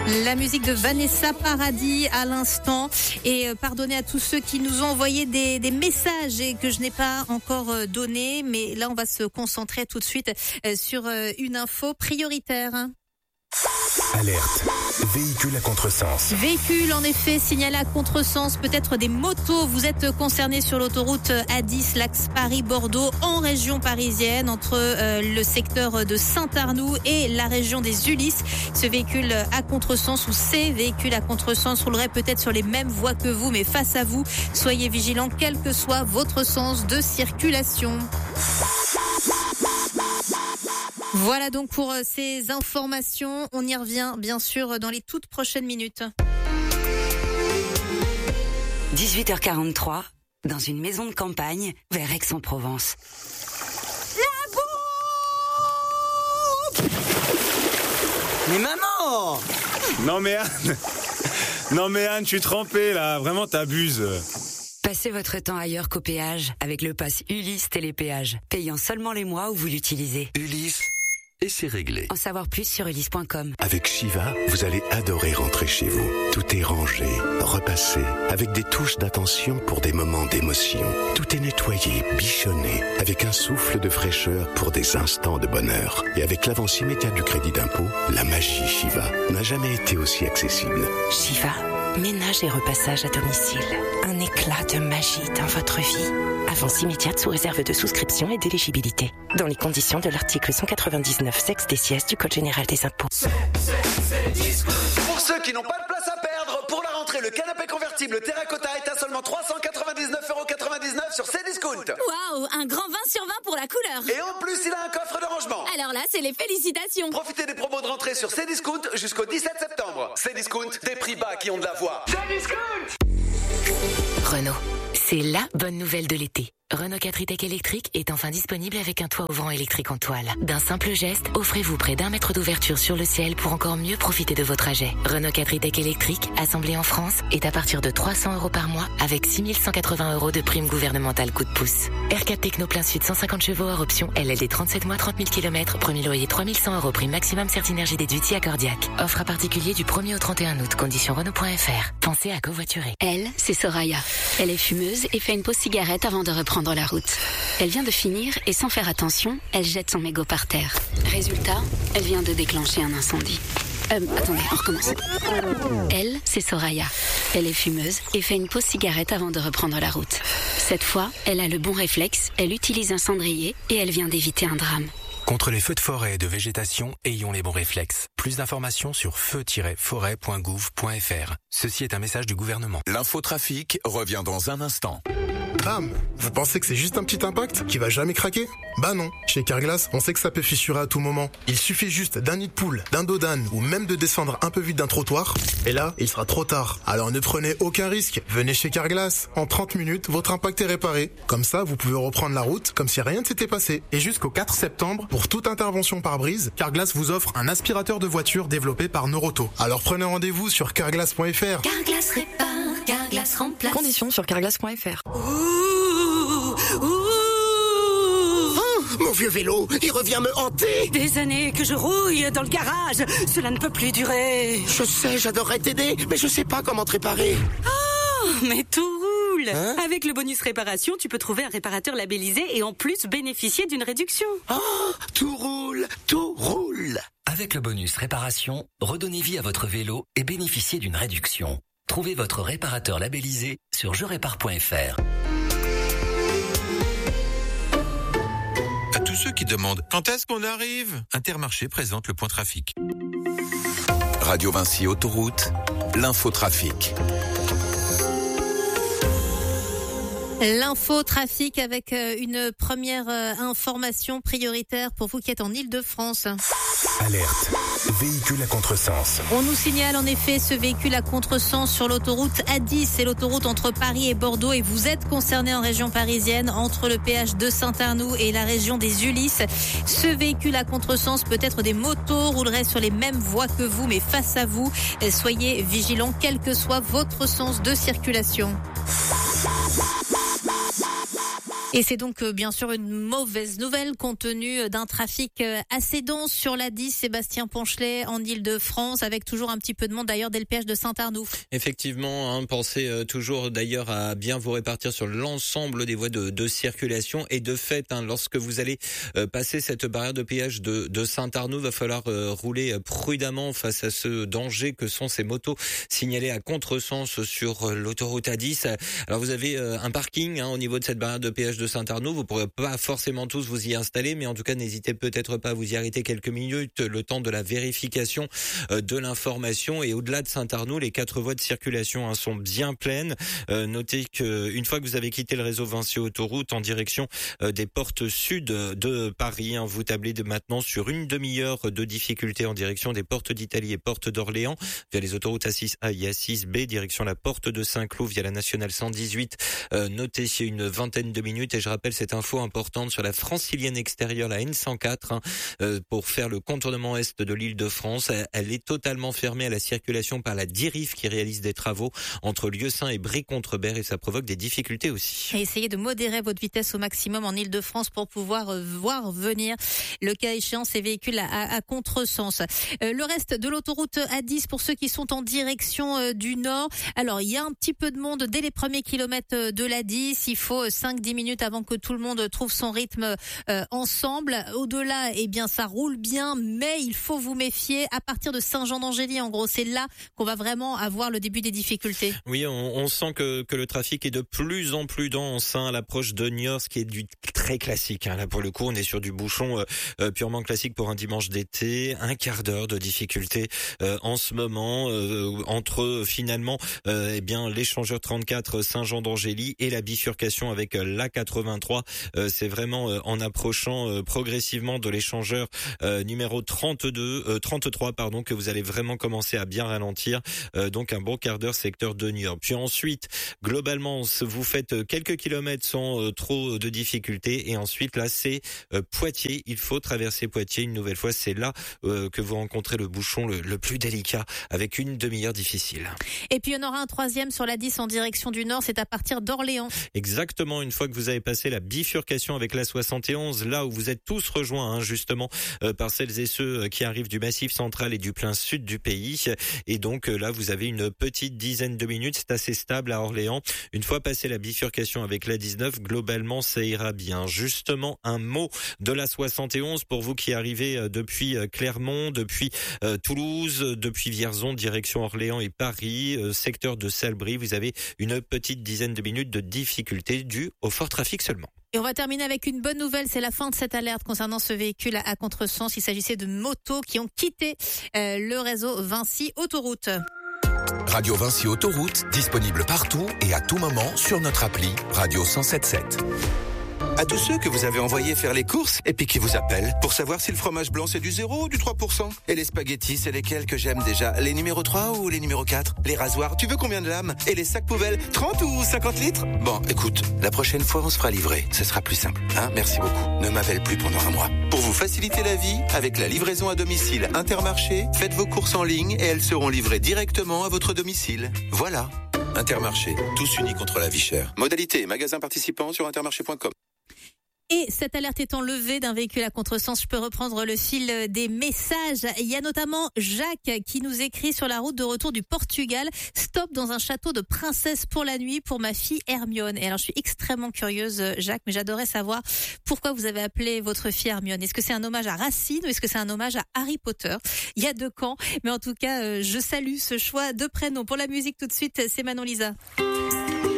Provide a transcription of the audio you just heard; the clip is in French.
La musique de Vanessa Paradis à l'instant. Et pardonnez à tous ceux qui nous ont envoyé des messages et que je n'ai pas encore donné. Mais là, on va se concentrer tout de suite sur une info prioritaire. Alerte. Véhicule à contresens. Véhicule en effet signalé à contresens, peut-être des motos. Vous êtes concerné sur l'autoroute A10, l'axe Paris-Bordeaux, en région parisienne, entre le secteur de Saint-Arnoux et la région des Ulysses. Ce véhicule à contresens ou ces véhicules à contresens rouleraient peut-être sur les mêmes voies que vous, mais face à vous, soyez vigilants quel que soit votre sens de circulation. Voilà donc pour ces informations. On y revient bien sûr dans les toutes prochaines minutes. 18h43, dans une maison de campagne vers Aix-en-Provence. La bombe! Mais maman! Non mais Anne, je suis trempé là, vraiment t'abuses. Passez votre temps ailleurs qu'au péage avec le pass Ulysse Télépéage, payant seulement les mois où vous l'utilisez. Ulysse. Et c'est réglé. En savoir plus sur ulysse.com. Avec Shiva, vous allez adorer rentrer chez vous. Tout est rangé, repassé, avec des touches d'attention pour des moments d'émotion. Tout est nettoyé, bichonné, avec un souffle de fraîcheur pour des instants de bonheur. Et avec l'avance immédiate du crédit d'impôt, la magie Shiva n'a jamais été aussi accessible. Shiva, ménage et repassage à domicile. Un éclat de magie dans votre vie. Avance immédiate sous réserve de souscription et d'éligibilité. Dans les conditions de l'article 199 sexe des sièges du Code général des impôts. Pour ceux qui n'ont pas de place à perdre, pour la rentrée, le canapé convertible Terracotta est à seulement 399,99€ sur Cdiscount. Waouh, un grand 20 sur 20 pour la couleur. Et en plus, il a un coffre de rangement. Alors là, c'est les félicitations. Profitez des promos de rentrée sur Cdiscount jusqu'au 17 septembre. Cdiscount, des prix bas qui ont de la voix. Cdiscount! Renault, c'est la bonne nouvelle de l'été. Renault 4 e-Tech électrique est enfin disponible avec un toit ouvrant électrique en toile. D'un simple geste, offrez-vous près d'1 mètre d'ouverture sur le ciel pour encore mieux profiter de vos trajets. Renault 4 e-Tech électrique, assemblé en France, est à partir de 300€ par mois avec 6180€ de prime gouvernementale coup de pouce. R4 Techno plein sud 150 chevaux hors option, LLD 37 mois 30 000 km, premier loyer 3100€, prime maximum Certinergie déduite si accordiaque. Offre à particulier du 1er au 31 août, conditions Renault.fr. Pensez à covoiturer. Elle, c'est Soraya. Elle est fumeuse et fait une pause cigarette avant de reprendre la route. Elle vient de finir et sans faire attention, elle jette son mégot par terre. Résultat, elle vient de déclencher un incendie. Attendez, on recommence. Elle, c'est Soraya. Elle est fumeuse et fait une pause cigarette avant de reprendre la route. Cette fois, elle a le bon réflexe, elle utilise un cendrier et elle vient d'éviter un drame. Contre les feux de forêt et de végétation, ayons les bons réflexes. Plus d'informations sur feu-forêt.gouv.fr. Ceci est un message du gouvernement. L'infotrafic revient dans un instant. Bam! Vous pensez que c'est juste un petit impact qui va jamais craquer? Bah non. Chez Carglass, on sait que ça peut fissurer à tout moment. Il suffit juste d'un nid de poule, d'un dos d'âne ou même de descendre un peu vite d'un trottoir. Et là, il sera trop tard. Alors ne prenez aucun risque. Venez chez Carglass. En 30 minutes, votre impact est réparé. Comme ça, vous pouvez reprendre la route comme si rien ne s'était passé. Et jusqu'au 4 septembre, pour toute intervention par brise, Carglass vous offre un aspirateur de voiture développé par Noroto. Alors prenez rendez-vous sur carglass.fr. Carglass répare, Carglass remplace. Conditions sur carglass.fr. Mon vieux vélo, il revient me hanter. Des années que je rouille dans le garage. Cela ne peut plus durer. Je sais, j'adorerais t'aider, mais je sais pas comment te réparer. Oh, mais tout roule. Avec le bonus réparation, tu peux trouver un réparateur labellisé et en plus bénéficier d'une réduction. Oh, tout roule, tout roule. Avec le bonus réparation, redonnez vie à votre vélo et bénéficiez d'une réduction. Trouvez votre réparateur labellisé sur jerépare.fr. À tous ceux qui demandent quand est-ce qu'on arrive, Intermarché présente le point trafic. Radio Vinci Autoroute, l'infotrafic. L'infotrafic avec une première information prioritaire pour vous qui êtes en Île-de-France. Alerte. Véhicule à contresens. On nous signale en effet ce véhicule à contresens sur l'autoroute A10. C'est l'autoroute entre Paris et Bordeaux et vous êtes concerné en région parisienne entre le péage de Saint-Arnoux et la région des Ulysses. Ce véhicule à contresens, peut-être des motos, roulerait sur les mêmes voies que vous, mais face à vous, soyez vigilants quel que soit votre sens de circulation. Et c'est donc bien sûr une mauvaise nouvelle compte tenu d'un trafic assez dense sur la 10 Sébastien Ponchelet en Ile-de-France, avec toujours un petit peu de monde d'ailleurs dès le péage de Saint-Arnoux. Effectivement, pensez toujours d'ailleurs à bien vous répartir sur l'ensemble des voies de circulation. Et de fait, lorsque vous allez passer cette barrière de péage de Saint-Arnoux, va falloir rouler prudemment face à ce danger que sont ces motos signalées à contresens sur l'autoroute A10. Alors vous avez un parking au niveau de cette barrière de péage de Saint-Arnoux. Vous pourrez pas forcément tous vous y installer, mais en tout cas n'hésitez peut-être pas à vous y arrêter quelques minutes, le temps de la vérification de l'information. Et au-delà de Saint-Arnoux, les 4 voies de circulation sont bien pleines. Notez que une fois que vous avez quitté le réseau Vinci Autoroute en direction des portes sud de Paris, vous tablez maintenant sur une demi-heure de difficulté en direction des portes d'Italie et portes d'Orléans via les autoroutes A6A et A6B, direction la porte de Saint-Cloud via la nationale 118. Notez une vingtaine de minutes. Et je rappelle cette info importante sur la francilienne extérieure, la N104, pour faire le contournement est de l'Île-de-France. Elle est totalement fermée à la circulation par la DIRIF qui réalise des travaux entre Lieusaint et Brie-Contrebert, et ça provoque des difficultés aussi. Et essayez de modérer votre vitesse au maximum en Île-de-France pour pouvoir voir venir le cas échéant ces véhicules à contresens. Le reste de l'autoroute A10 pour ceux qui sont en direction du nord. Alors il y a un petit peu de monde dès les premiers kilomètres de l'A10. Il faut 5-10 minutes avant que tout le monde trouve son rythme ensemble. Au-delà, ça roule bien, mais il faut vous méfier à partir de Saint-Jean-d'Angély. En gros, c'est là qu'on va vraiment avoir le début des difficultés. Oui, on sent que le trafic est de plus en plus dense à l'approche de Niort, ce qui est du très classique. Là, pour le coup, on est sur du bouchon purement classique pour un dimanche d'été. Un quart d'heure de difficulté en ce moment entre finalement l'échangeur 34 Saint-Jean-d'Angély et la bifurcation avec l'A83. C'est vraiment en approchant progressivement de l'échangeur numéro 33 que vous allez vraiment commencer à bien ralentir. Donc un bon quart d'heure secteur de Niort. Puis ensuite, globalement, vous faites quelques kilomètres sans trop de difficultés. Et ensuite, là, c'est Poitiers. Il faut traverser Poitiers une nouvelle fois. C'est là que vous rencontrez le bouchon le plus délicat, avec une demi-heure difficile. Et puis, il y en aura un troisième sur la 10 en direction du nord. C'est à partir d'Orléans. Exactement. Une fois que vous avez passé la bifurcation avec la 71, là où vous êtes tous rejoints, justement, par celles et ceux qui arrivent du Massif central et du plein sud du pays. Et donc, là, vous avez une petite dizaine de minutes. C'est assez stable à Orléans. Une fois passé la bifurcation avec la 19, globalement, ça ira bien. Justement, un mot de la 71 pour vous qui arrivez depuis Clermont, depuis Toulouse, depuis Vierzon, direction Orléans et Paris, secteur de Salbris. Vous avez une petite dizaine de minutes de difficulté due au fort trafic seulement. Et on va terminer avec une bonne nouvelle, c'est la fin de cette alerte concernant ce véhicule à contresens. Il s'agissait de motos qui ont quitté le réseau Vinci Autoroute. Radio Vinci Autoroute, disponible partout et à tout moment sur notre appli Radio 107.7. À tous ceux que vous avez envoyés faire les courses et puis qui vous appellent pour savoir si le fromage blanc c'est du 0 ou du 3%. Et les spaghettis, c'est lesquels que j'aime déjà? Les numéros 3 ou les numéros 4? Les rasoirs, tu veux combien de lames? Et les sacs poubelles, 30 ou 50 litres? Bon, écoute, la prochaine fois on se fera livrer. Ce sera plus simple, Merci beaucoup. Ne m'appelle plus pendant un mois. Pour vous faciliter la vie, avec la livraison à domicile Intermarché, faites vos courses en ligne et elles seront livrées directement à votre domicile. Voilà. Intermarché, tous unis contre la vie chère. Modalité, magasin participant sur intermarché.com. Et cette alerte étant levée d'un véhicule à contresens, je peux reprendre le fil des messages. Il y a notamment Jacques qui nous écrit sur la route de retour du Portugal. Stop dans un château de princesse pour la nuit pour ma fille Hermione. Et alors je suis extrêmement curieuse, Jacques, mais j'adorais savoir pourquoi vous avez appelé votre fille Hermione. Est-ce que c'est un hommage à Racine ou est-ce que c'est un hommage à Harry Potter? Il y a deux camps, mais en tout cas, je salue ce choix de prénom. Pour la musique tout de suite, c'est Manon Lisa.